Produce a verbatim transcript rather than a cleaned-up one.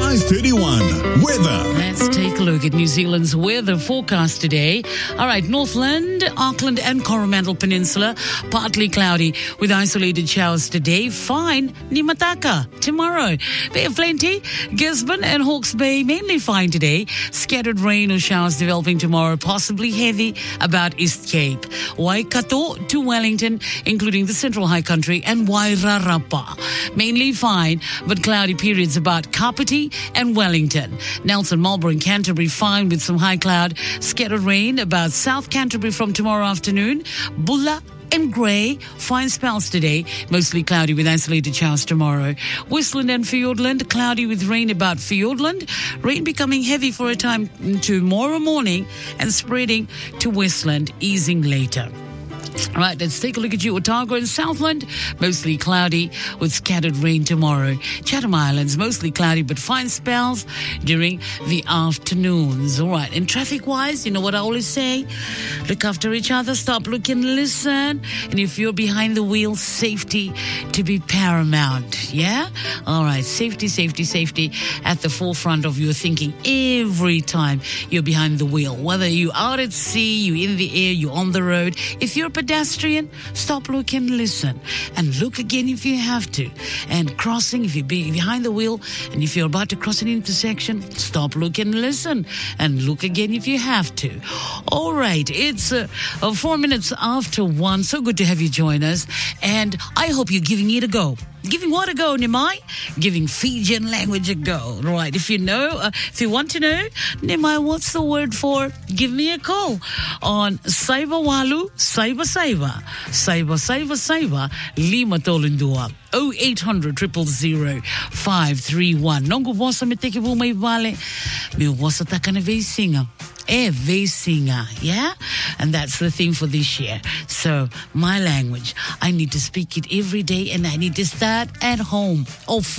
five thirty-one. Weather. Let's take a look at New Zealand's weather forecast today. All right, Northland, Auckland and Coromandel Peninsula, partly cloudy with isolated showers today. Fine, Nimataka tomorrow. Bay of Plenty, Gisborne and Hawke's Bay mainly fine today. Scattered rain or showers developing tomorrow, possibly heavy about East Cape. Waikato to Wellington, including the Central High Country and Wairarapa. Mainly fine, but cloudy periods about Kapiti and Wellington. Nelson, Marlborough and Canterbury fine with some high cloud. Scattered rain about South Canterbury from tomorrow afternoon. Bulla and Grey, fine spells today, mostly cloudy with isolated showers tomorrow. Whistland and Fiordland, cloudy with rain about Fiordland. Rain becoming heavy for a time tomorrow morning and spreading to Whistland, easing later. All right, let's take a look at you, Otago and Southland. Mostly cloudy with scattered rain tomorrow. Chatham Islands, mostly cloudy but fine spells during the afternoons. All right, and traffic-wise, you know what I always say? Look after each other, stop, look and listen. And if you're behind the wheel, safety to be paramount, yeah? All right, safety, safety, safety at the forefront of your thinking every time you're behind the wheel. Whether you're out at sea, you're in the air, you're on the road. If you're a pedestrian, stop, look and listen. And look again if you have to. And crossing, if you're behind the wheel and if you're about to cross an intersection, stop, look and listen. And look again if you have to. All right, it's uh, uh, four minutes after one. So good to have you join us. And I hope you're giving it a go. Giving what a go, Nimai? Giving Fijian language a go. Right, if you know, uh, if you want to know, Nimai, what's the word for? Give me a call on Saiba Walu, Saiba Saiba, Saiba Saiba Saiba, Lima Tolindua. oh eight hundred, zero zero zero, five three one. Nongo vosa me teke bu mai vale. Me vosa takana veisinga. E veisinga, yeah? And that's the theme for this year. So, my language, I need to speak it every day and I need to start at home. Oh,